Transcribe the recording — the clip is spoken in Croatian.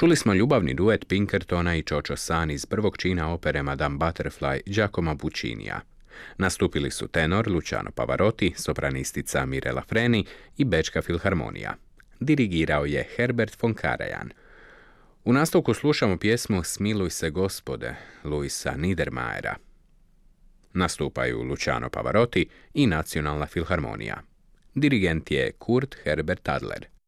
Čuli smo ljubavni duet Pinkertona i Čočo San iz prvog čina opere Madame Butterfly Giacomo Puccinija. Nastupili su tenor Luciano Pavarotti, sopranistica Mirella Freni i Bečka filharmonija. Dirigirao je Herbert von Karajan. U nastavku slušamo pjesmu Smiluj se Gospode, Luisa Niedermayera. Nastupaju Luciano Pavarotti i Nacionalna filharmonija. Dirigent je Kurt Herbert Adler.